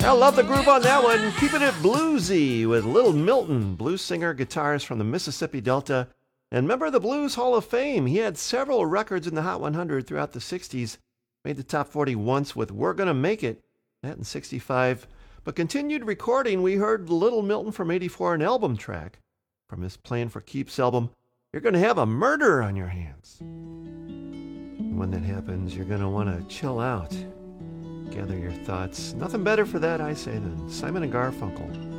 I love the groove on that one. Keeping it bluesy with Little Milton, blues singer, guitarist from the Mississippi Delta, and member of the Blues Hall of Fame. He had several records in the Hot 100 throughout the 60s. Made the top 40 once with We're Gonna Make It, that in 65. But continued recording, we heard Little Milton from 84, an album track from his Playing for Keeps album. You're gonna have a murder on your hands. And when that happens, you're gonna want to chill out. Gather your thoughts. Nothing better for that, I say, than Simon and Garfunkel.